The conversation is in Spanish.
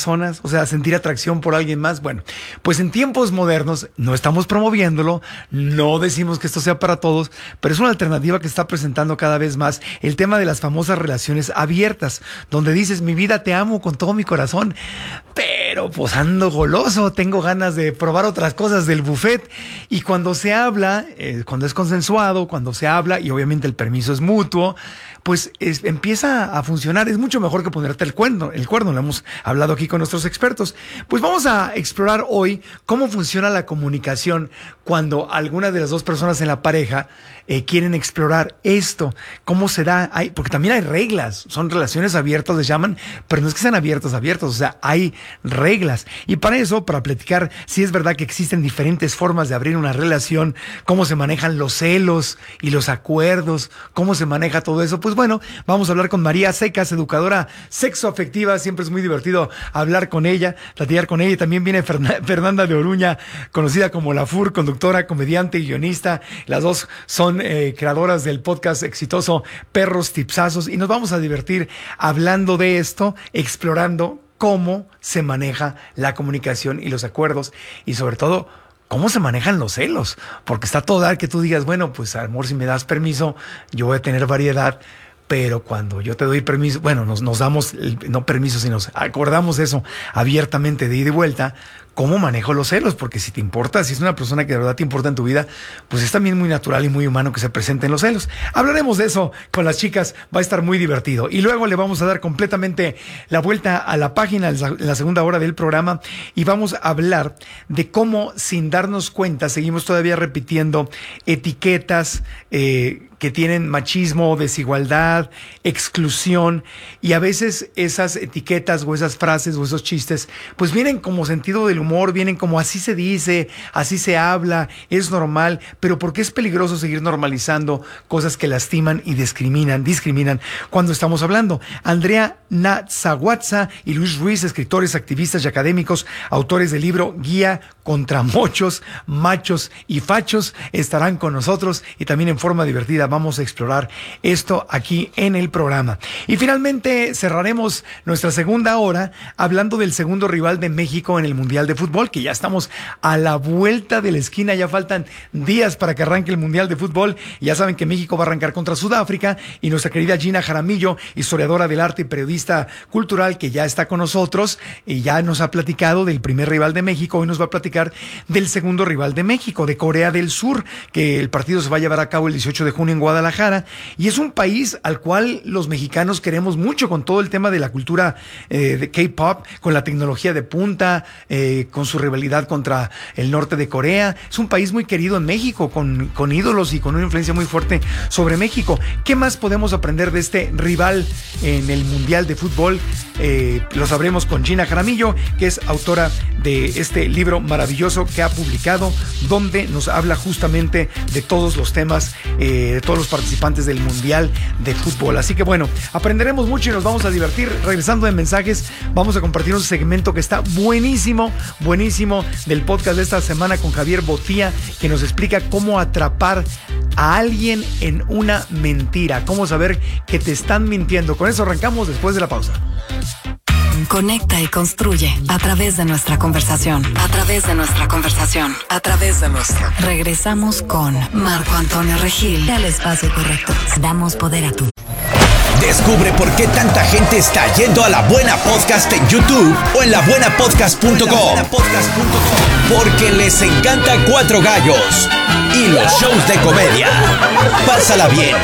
personas, o sea, sentir atracción por alguien más. Bueno, pues en tiempos modernos no estamos promoviéndolo, no decimos que esto sea para todos, pero es una alternativa que está presentando cada vez más el tema de las famosas relaciones abiertas, donde dices, mi vida, te amo con todo mi corazón, pero pues ando goloso, tengo ganas de probar otras cosas del buffet. Y cuando se habla, cuando es consensuado, cuando se habla y obviamente el permiso es mutuo, pues empieza a funcionar. Es mucho mejor que ponerte el cuerno, lo hemos hablado aquí con nuestros expertos. Pues vamos a explorar hoy cómo funciona la comunicación cuando alguna de las dos personas en la pareja quieren explorar esto, cómo se da, porque también hay reglas, son relaciones abiertas, les llaman, pero no es que sean abiertos, o sea, hay reglas. Y para eso, para platicar si es verdad que existen diferentes formas de abrir una relación, cómo se manejan los celos y los acuerdos, cómo se maneja todo eso, pues bueno, vamos a hablar con María Secas, educadora sexoafectiva. Siempre es muy divertido hablar con ella, platicar con ella. Y también viene Fernanda de Oruña, conocida como La Fur, conductora, comediante y guionista. Las dos son creadoras del podcast exitoso Perros Tipsazos, y nos vamos a divertir hablando de esto, explorando cómo se maneja la comunicación y los acuerdos, y sobre todo cómo se manejan los celos, porque está todo dar que tú digas, bueno, pues amor, si me das permiso, yo voy a tener variedad, pero cuando yo te doy permiso, bueno, nos damos, no permiso, sino acordamos eso abiertamente de ida y vuelta. ¿Cómo manejo los celos? Porque si te importa, si es una persona que de verdad te importa en tu vida, pues es también muy natural y muy humano que se presenten los celos. Hablaremos de eso con las chicas, va a estar muy divertido. Y luego le vamos a dar completamente la vuelta a la página en la segunda hora del programa, y vamos a hablar de cómo, sin darnos cuenta, seguimos todavía repitiendo etiquetas que tienen machismo, desigualdad, exclusión, y a veces esas etiquetas o esas frases o esos chistes pues vienen como sentido del humor, vienen como así se dice, así se habla, es normal, pero ¿por qué es peligroso seguir normalizando cosas que lastiman y discriminan cuando estamos hablando? Andrea Natzawatza y Luis Ruiz, escritores, activistas y académicos, autores del libro Guía contra Mochos, Machos y Fachos, estarán con nosotros, y también en forma divertida vamos a explorar esto aquí en el programa. Y finalmente cerraremos nuestra segunda hora hablando del segundo rival de México en el Mundial de Fútbol, que ya estamos a la vuelta de la esquina, ya faltan días para que arranque el Mundial de Fútbol. Y ya saben que México va a arrancar contra Sudáfrica, y nuestra querida Gina Jaramillo, historiadora del arte y periodista cultural, que ya está con nosotros y ya nos ha platicado del primer rival de México, hoy nos va a platicar del segundo rival de México, de Corea del Sur, que el partido se va a llevar a cabo el 18 de junio en Guadalajara, y es un país al cual los mexicanos queremos mucho, con todo el tema de la cultura de K-pop, con la tecnología de punta, con su rivalidad contra el norte de Corea. Es un país muy querido en México, con ídolos y con una influencia muy fuerte sobre México. ¿Qué más podemos aprender de este rival en el Mundial de Fútbol? Lo sabremos con Gina Jaramillo, que es autora de este libro maravilloso que ha publicado, donde nos habla justamente de todos los temas, de todos los participantes del Mundial de Fútbol. Así que bueno, aprenderemos mucho y nos vamos a divertir. Regresando de mensajes, vamos a compartir un segmento que está buenísimo del podcast de esta semana con Javier Botía, que nos explica cómo atrapar a alguien en una mentira, cómo saber que te están mintiendo. Con eso arrancamos después de la pausa. Conecta y construye a través de nuestra conversación. Regresamos con Marco Antonio Regil. Al espacio correcto. Damos poder a tu. Descubre por qué tanta gente está yendo a La Buena Podcast en YouTube o en labuenapodcast.com. Porque les encanta Cuatro Gallos y los shows de comedia. Pásala bien,